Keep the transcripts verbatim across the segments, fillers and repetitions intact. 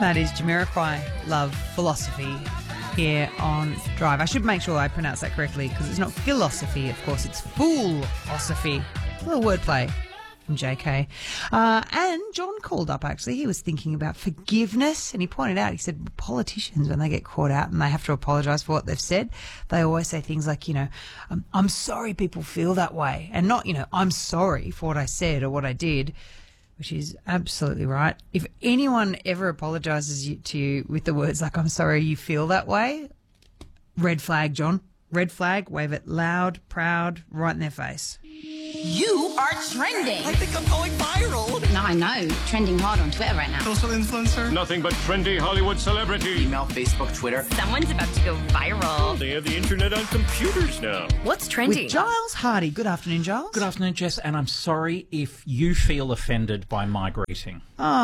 That is Jamiroquai, Love Philosophy, here on Drive. I should make sure I pronounce that correctly because it's not philosophy, of course, it's fool-osophy. A little wordplay from J K. Uh, and John called up, actually. He was thinking about forgiveness, and he pointed out, he said, politicians, when they get caught out and they have to apologise for what they've said, they always say things like, you know, um, I'm sorry people feel that way, and not, you know, I'm sorry for what I said or what I did, which is absolutely right. If anyone ever apologises you, to you with the words like, I'm sorry you feel that way, red flag, John. Red flag, wave it loud, proud, right in their face. You are trending. I think I'm going viral. No, I know. Trending hard on Twitter right now. Social influencer. Nothing but trendy Hollywood celebrity. Email, Facebook, Twitter. Someone's about to go viral. They have the internet on computers now. What's trending? With Giles Hardy. Good afternoon, Giles. Good afternoon, Jess, and I'm sorry if you feel offended by my greeting.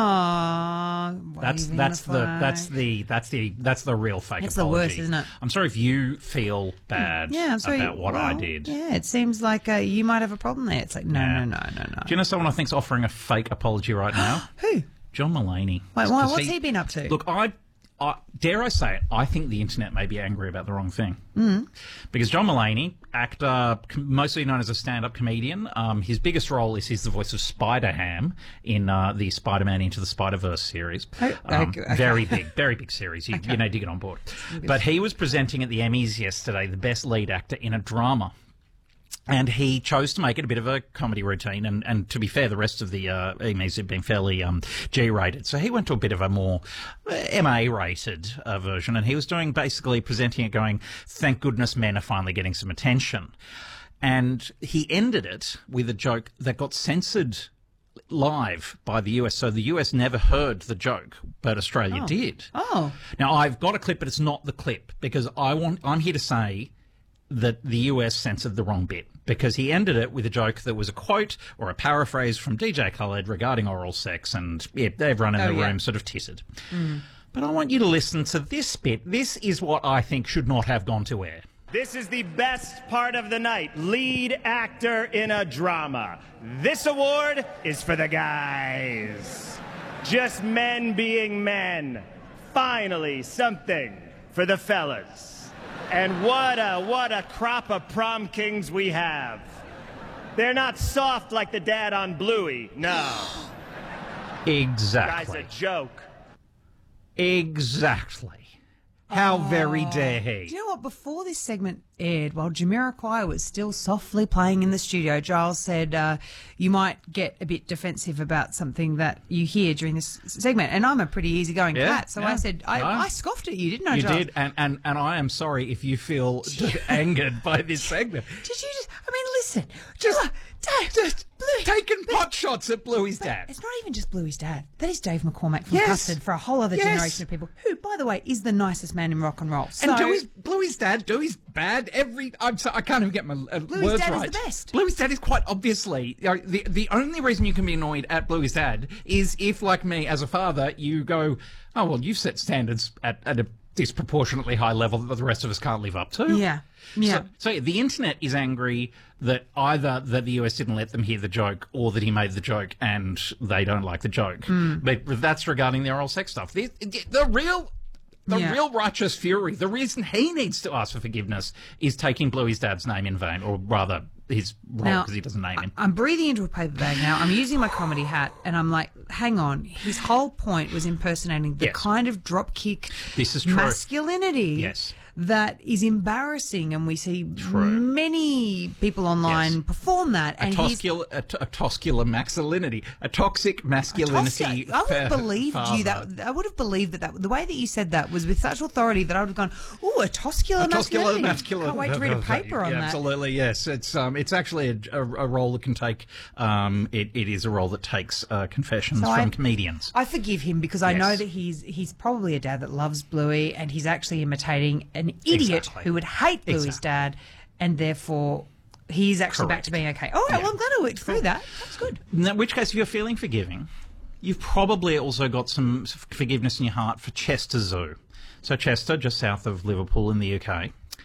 Aww. That's that's the that's the that's the that's the real fake It's the apology. worst, isn't it? I'm sorry if you feel bad Yeah, I'm sorry. about what well, I did. Yeah, it seems like uh, you might have a problem there. It's like, no, Yeah. no, no, no, no. Do you know someone I think's offering a fake apology right now? Who? John Mulaney. Wait, why? 'Cause What's he been up to? Look, I, I dare I say it, I think the internet may be angry about the wrong thing. Mm. Because John Mulaney, actor, com- mostly known as a stand-up comedian, um, his biggest role is he's the voice of Spider-Ham in uh, the Spider-Man Into the Spider-Verse series. Oh, Um, okay. Very big, very big series. You, you know, to get on board. But he was presenting at the Emmys yesterday, the best lead actor in a drama. And he chose to make it a bit of a comedy routine. And, and to be fair, the rest of the uh, Emmys have been fairly um, G-rated. So he went to a bit of a more uh, M A-rated uh, version. And he was doing basically presenting it going, thank goodness men are finally getting some attention. And he ended it with a joke that got censored live by the U S. So the U S never heard the joke, but Australia Oh. did. Oh. Now, I've got a clip, but it's not the clip because I want, I'm here to say that the U S censored the wrong bit because he ended it with a joke that was a quote or a paraphrase from D J Khaled regarding oral sex, and yeah, everyone in Oh, the yeah. room sort of tittered. Mm. But I want you to listen to this bit. This is what I think should not have gone to air. This is the best part of the night. Lead actor in a drama. This award is for the guys. Just men being men. Finally, something for the fellas. And what a, what a crop of prom kings we have. They're not soft like the dad on Bluey, no. Exactly. Guy's a joke. Exactly. How very dare he? Do you know what? Before this segment aired, while Jamiroquai was still softly playing in the studio, Giles said uh, you might get a bit defensive about something that you hear during this segment. And I'm a pretty easygoing Yeah, cat, so yeah. I said, I, No. I scoffed at you, didn't I, You Giles? did, and, and, and I am sorry if you feel angered by this segment. Did you just, I mean, listen, just, Dave, Just Bluey, taking but- pot shots at Bluey's but dad. It's not even just Bluey's dad. That is Dave McCormack from Yes. Custard for a whole other Yes. generation of people, who, by the way, is the nicest man in rock and roll. So, And Dewey's, Bluey's dad, Dewey's bad. Every I'm so, I can't even get my uh, Bluey's words dad is right. the best. Bluey's dad is quite obviously you know, the the only reason you can be annoyed at Bluey's dad is if, like me, as a father, you go, oh well, you've set standards at, at a disproportionately high level that the rest of us can't live up to. yeah, yeah. So, so yeah, the internet is angry that either that the U S didn't let them hear the joke or that he made the joke and they don't like the joke. Hmm. But that's regarding the oral sex stuff. The, the real... The Yeah. real righteous fury, the reason he needs to ask for forgiveness is taking Bluey's dad's name in vain, or rather his role Now, because he doesn't name him. I'm breathing into a paper bag now. I'm using my comedy hat, and I'm like, hang on. His whole point was impersonating the Yes. kind of dropkick This is true. masculinity Yes. that is embarrassing, and we see True. many people online Yes. perform that. A And he's toscular, a, t- a toscular masculinity, a toxic masculinity. Tosca- I would have fa- believed you father. that. I would have believed that, that the way that you said that was with such authority that I would have gone, "Ooh, a toscular A toscular masculinity." masculine. Can't wait to read a paper on yeah, that. Absolutely, yes. It's um, it's actually a, a, a role that can take. Um, it, it is a role that takes uh, confessions So from I- comedians. I forgive him because I Yes. know that he's he's probably a dad that loves Bluey, and he's actually imitating an idiot Exactly. who would hate Bluey's Exactly. dad, and therefore he's actually back Correct. to being okay. All right, Yeah. well, I'm glad I worked through that. That's good. In which case, if you're feeling forgiving, you've probably also got some forgiveness in your heart for Chester Zoo. So Chester, just south of Liverpool in the U K,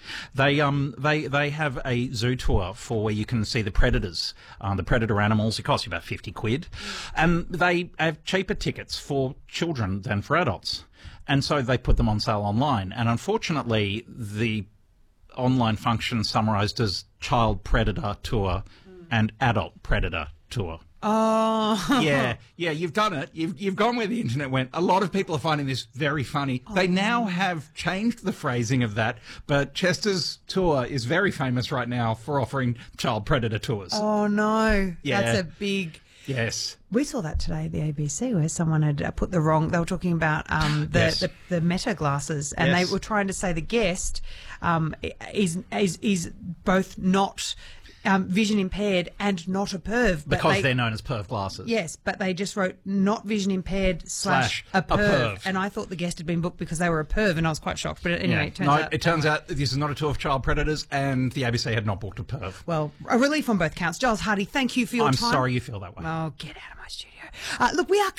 They um they they have a zoo tour for where you can see the predators, um, the predator animals. It costs you about fifty quid, and they have cheaper tickets for children than for adults, and so they put them on sale online. And unfortunately, the online function summarised as child predator tour and adult predator tour. Oh. Yeah, yeah, you've done it. You've you've gone where the internet went. A lot of people are finding this very funny. Oh. They now have changed the phrasing of that, but Chester's tour is very famous right now for offering child predator tours. Oh, no. Yeah. That's a big... Yes. We saw that today at the A B C where someone had uh, put the wrong... They were talking about um, the, Yes. the, the Meta glasses, and Yes. they were trying to say the guest um, is, is, is both not... Um, vision impaired and not a perv. But Because they, they're known as perv glasses. Yes, but they just wrote not vision impaired slash, Slash a, a perv. perv. And I thought the guest had been booked because they were a perv, and I was quite shocked. But anyway, Yeah. it turns No, out... it turns out this is not a tour of child predators, and the A B C had not booked a perv. Well, a relief on both counts. Giles Hardy, thank you for your I'm time. sorry you feel that way. Oh, get out of my studio. Uh, look, we are